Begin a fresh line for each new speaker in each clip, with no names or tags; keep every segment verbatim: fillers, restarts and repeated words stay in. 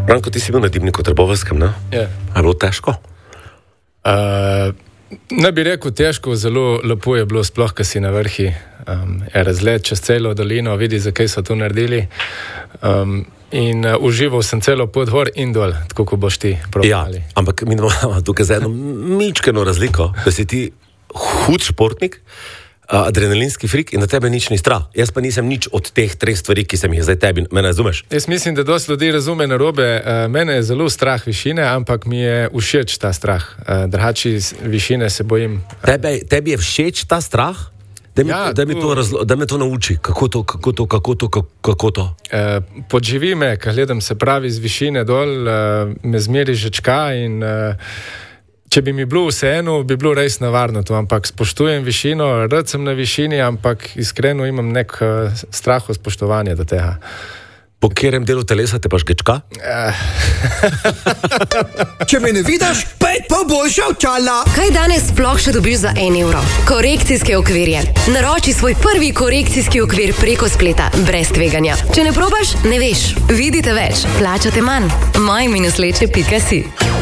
Branko, ti si bil na Dimniku Trboveljskem, ne?
Je.
A je bilo težko?
Uh, ne bi rekel težko, zelo lepo je bilo, sploh, ko si na vrhi. Um, je razgled čez celo dolino, vidi, zakaj so to naredili. Um, in uh, užival sem celo pot gor in dol, tako ko boš ti probali.
Ja, ampak mi imamo tukaj za eno mičkeno razliko, da si ti hud športnik, uh, adrenalinski frik in na tebe nič ni strah. Jaz pa nisem nič od teh treh stvari, ki sem jih zdaj tebi. Mene razumeš?
Jaz mislim, da dosti ljudi razume narobe. Uh, mene je zelo strah višine, ampak mi je všeč ta strah. Uh, Drugače višine se bojim.
Tebe, tebi je všeč ta strah? Da mi,
Ja,
da, mi to razlo, da me to nauči, kako to, kako to, kako to, kako to.
Uh, podživi me, ko gledam se pravi z višine dol, uh, me zmeri žečka in uh, če bi mi bilo vseeno, bi bilo res nevarno to, ampak spoštujem višino, rad sem na višini, ampak iskreno imam nek uh, strah od spoštovanja do tega.
Po katerem delu telesa te pa žgečka?
Če me ne vidiš, pet pa boljša očala.
Kaj danes sploh še dobiš za en evro? Korekcijske okvirje. Naroči svoj prvi korekcijski okvir preko spleta, brez tveganja. Če ne probaš, ne veš. Vidite več, plačate manj. maj minus leče pika si.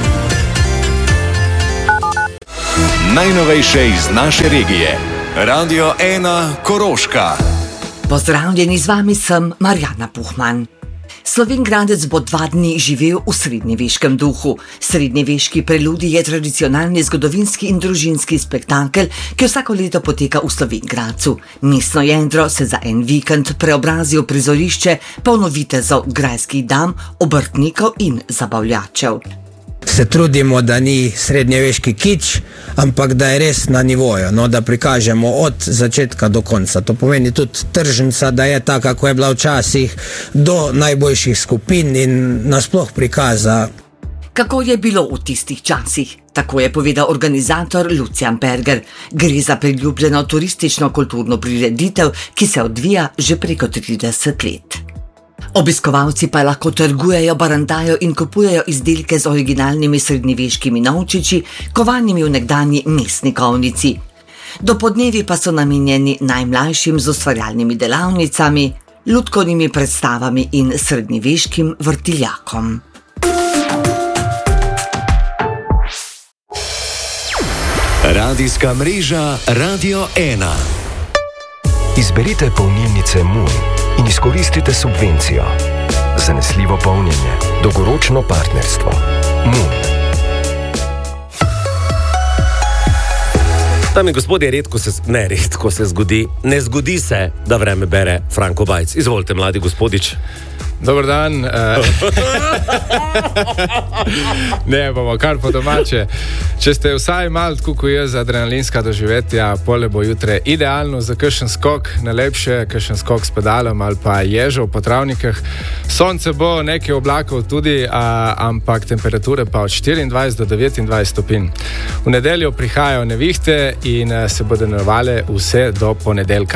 Najnovejše iz naše regije. Radio ena Koroška.
Pozdravljeni, z vami sem Marjana Puhman. Slovenjgradec bo dva dni živel v srednjeveškem duhu. Srednjeveški preludij je tradicionalni zgodovinski in družinski spektakel, ki vsako leto poteka v Slovenjgradcu. Mestno jedro se za en vikend preobrazi v prizorišče polno vitezov, grajskih dam, obrtnikov in zabavljačev.
Se trudimo, da ni srednjeveški kič, ampak da je res na nivoju, no, da prikažemo od začetka do konca. To pomeni tudi tržnica, da je taka, kako je bila včasih, do najboljših skupin in nasploh prikaza.
Kako je bilo v tistih časih? Tako je povedal organizator Lucijan Perger. Gre za priljubljeno turistično-kulturno prireditev, ki se odvija že preko trideset let. Obiskovalci pa lahko trgujejo, barandajo in kupujejo izdelke z originalnimi srednjeveškimi novčiči, kovanimi v nekdanji mestni kovnici. Dopodnevi pa so namenjeni najmlajšim z ustvarjalnimi delavnicami, lutkovnimi predstavami in srednjeveškim vrtiljakom.
Radijska mreža Radio ena.
Izberite polnilnice Moon in izkoristite subvencijo. Zanesljivo polnjenje, dolgoročno partnerstvo. Moon.
Dame in gospodje, redko se, ne redko se zgodi, ne zgodi se, da vreme bere Franko Bajc. Izvolite, mladi gospodič.
Dober dan. Ne, bomo kar po domače. Če ste vsaj malo tako kot jaz, adrenalinska doživetja, pole bo jutre idealno za kakšen skok, najlepše kakšen skok s pedalom ali pa ježo po travnikih. Sonce bo, nekaj oblakov tudi, a, ampak temperature pa od štiriindvajset do devetindvajset stopinj. V nedeljo prihajajo nevihte in se bodo nadaljevale vse do ponedeljka.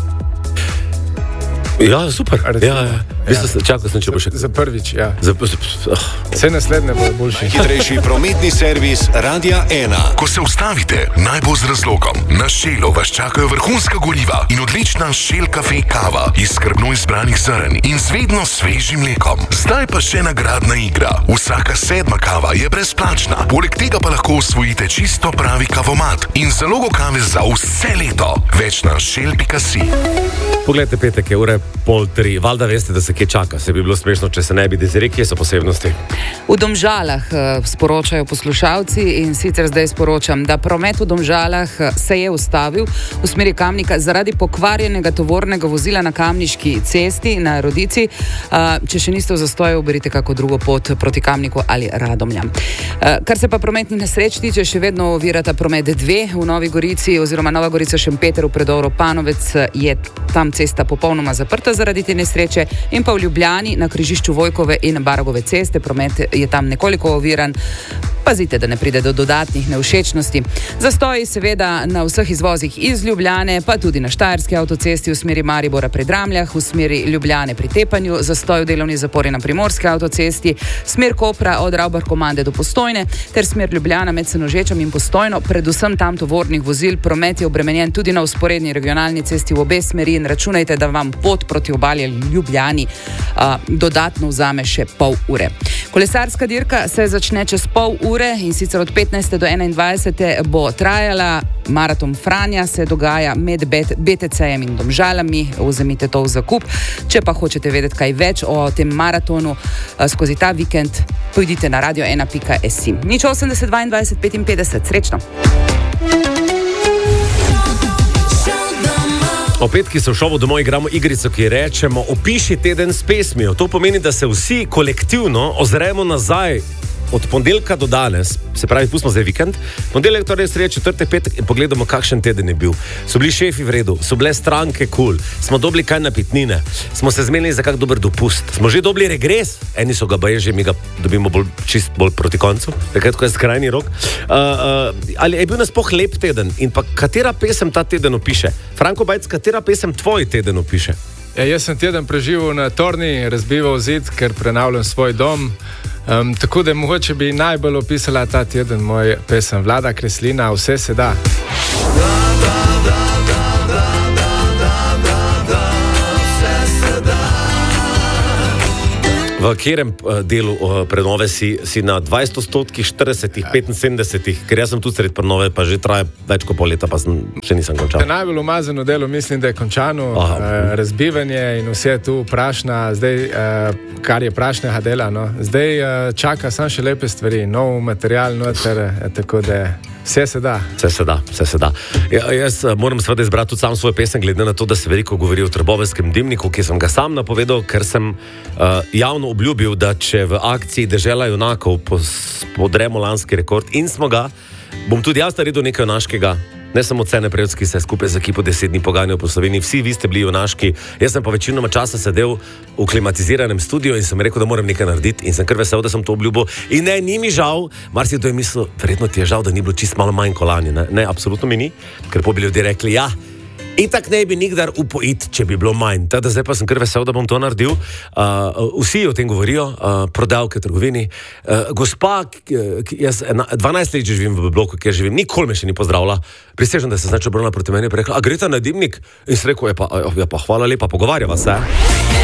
Ja, super. Ja, ja.
Ja.
Čakal sem, če bo še...
Za prvič, ja.
Za, oh.
Vse naslednje bo boljši.
Hitrejši prometni servis Radia ena.
Ko se ustavite, naj bo z razlogom. Na Šelu vas čakajo vrhunska goriva in odlična Shell Cafe kava iz skrbno izbranih zrn in z vedno svežim mlekom. Zdaj pa še nagradna igra. Vsaka sedma kava je brezplačna. Poleg tega pa lahko osvojite čisto pravi kavomat in zalogo kave za vse leto. Več na shell pika si.
Poglejte, petek je ure pol tri. Valjda veste, da se kje čaka. Se bi bilo smešno, če se ne bi dezirali, kje so posebnosti.
V Domžalah sporočajo poslušalci in sicer zdaj sporočam, da promet v Domžalah se je ustavil v smeri Kamnika zaradi pokvarjenega tovornega vozila na Kamniški cesti na Rodici. Če še niste v zastoju, uberite kako drugo pot proti Kamniku ali Radomljam. Kar se pa prometnih nesreč tiče, še vedno ovirata promet dve v Novi Gorici oziroma Nova Gorica Šempeter v predoru Panovec, je tam cesta popolnoma zaprta zaradi te nesreče, in pa v Ljubljani na križišču Vojkove in Baragove ceste promet je tam nekoliko oviran. Pazite, da ne pride do dodatnih nevšečnosti. Zastoji seveda na vseh izvozih iz Ljubljane, pa tudi na Štajerski avtocesti v smeri Maribora pri Dramljah, v smeri Ljubljane pri Tepanju, zastoj v delovni zapori na Primorski avtocesti, smer Kopra od Ravbarkomande do Postojne, ter smer Ljubljana med Senožečem in Postojno, predvsem tam tovornih vozil. Promet je obremenjen tudi na vzporedni regionalni cesti v obe smeri in računajte, da vam pot proti obali Ljubljani a, dodatno vzame še pol ure. Kolesarska dirka se začne čez pol ure in sicer od petnajste do enaindvajsete bo trajala. Maraton Franja se dogaja med B T C-jem in Domžalami. Vzemite to v zakup. Če pa hočete vedeti kaj več o tem maratonu skozi ta vikend, pojdite na radio ena pika es i. Nič osemdeset dvaindvajset petinpetdeset. Srečno!
O petki se v šovu domov igramo igrico, ki rečemo opiši teden s pesmijo. To pomeni, da se vsi kolektivno ozremo nazaj od ponedeljka do danes, se pravi, pustimo zdaj vikend, ponedeljek, torej sreda, četrtek, petek in pogledamo, kakšen teden je bil. So bili šefi v redu, so bile stranke kul, cool, smo dobili kaj napitnine, smo se zmenili za kak dober dopust, smo že dobili regres, eni so ga baje že, mi ga dobimo bolj, čist bolj proti koncu, takrat, ko je skrajni rok. Uh, uh, ali je bil nasploh lep teden in pa katera pesem ta teden opiše? Franko Bajc, katera pesem tvoj teden opiše?
Ja, jaz sem teden preživel na Torni, razbival zid, ker prenavljam svoj dom. Um, tako da mogoče bi najbolj opisala ta teden moj pesem Vlada Kreslina, Vse se da.
V katerem delu prenove si, si na dvajset odstotkih, štiridesetih, petinsedemdesetih, ker jaz sem tu sred prenove, pa že traja več kot pol leta, pa sem, še nisem končal.
Najbolj umazano delo mislim, da je končano, uh, razbivanje in vse je tu prašna, zdaj, uh, kar je prašnega dela, no. Zdaj uh, čaka samo še lepe stvari, nov material, noter, tako da vse se da.
Vse se da, vse se da. Ja, jaz moram seveda izbrati tudi sam svoj pesem, glede na to, da se veliko govori o Trboveskem dimniku, ki sem ga sam napovedal, ker sem uh, javno obljubil, da če v akciji Dežela junakov podremo lanski rekord in smo ga, bom tudi jaz naredil nekaj junaškega. Ne samo Cene Prevc, ki se je skupaj z ekipo deset dni poganjal po Sloveniji, vsi vi ste bili junaški, jaz sem pa večinoma časa sedel v klimatiziranem studiu in sem rekel, da moram nekaj narediti in sem kar vesel, da sem to obljubil. In ne, ni mi žal, marsikdo je mislil, verjetno ti je žal, da ni bilo čist malo manj kolani. Ne, ne, absolutno mi ni, ker po bi ljudje rekli, ja, itak ne bi nikdar upojit, če bi bilo manj. Teda zdaj pa sem kar vesel, da bom to naredil. Uh, vsi o tem govorijo, uh, prodavke, trgovini. Uh, gospa, ki jaz dvanajst let že živim v bloku, kjer živim, nikoli me še ni pozdravila. Prisežem, da se znači obrnila proti meni in rekla, a greta na dimnik? In sem rekel, ja pa, ja pa hvala lepa, pogovarjava se.